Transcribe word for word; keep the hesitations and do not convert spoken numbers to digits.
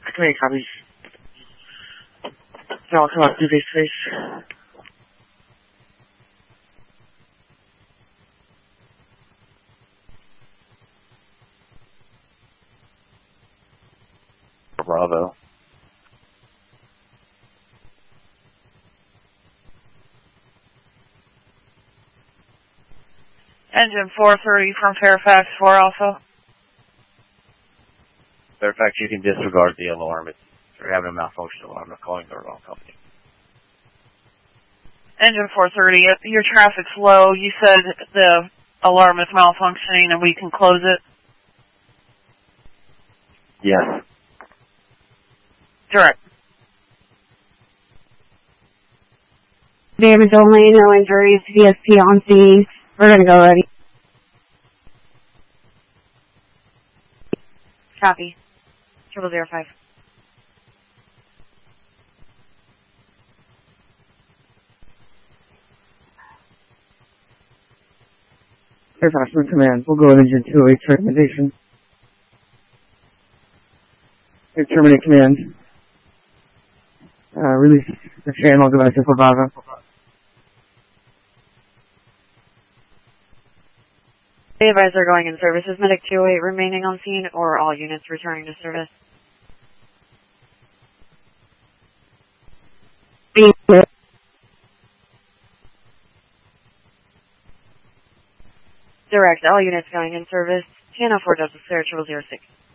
Command copies. Now I'll come up to face to face. Bravo. Engine four thirty from Fairfax, four Alpha. Fairfax, you can disregard the alarm. It's, you're having a malfunction alarm. I'm calling the wrong company. Engine four thirty, your traffic's low. You said the alarm is malfunctioning and we can close it? Yes. Direct. Damage only, no injuries, V S P on scene. We're gonna go ready. Copy. Triple zero five. Fairfax from command. We'll go with engine two oh eight recommendation. Terminate command. Uh, release the channel device for Bravo. The advisor going in service. Is Medic two oh eight remaining on scene or all units returning to service? Direct. All units going in service. T N O four Delta Clear, triple zero six.